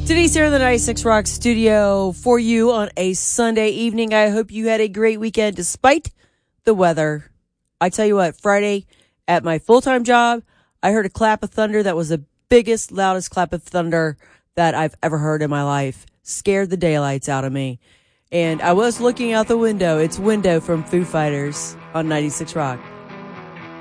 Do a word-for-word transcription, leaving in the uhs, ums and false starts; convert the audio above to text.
Denise here in the ninety-six Rock studio for you on a Sunday evening. I hope you had a great weekend despite the weather. I tell you what, Friday at my full-time job, I heard a clap of thunder that was the biggest, loudest clap of thunder that I've ever heard in my life. Scared the daylights out of me. And I was looking out the window. It's Window from Foo Fighters on ninety-six Rock.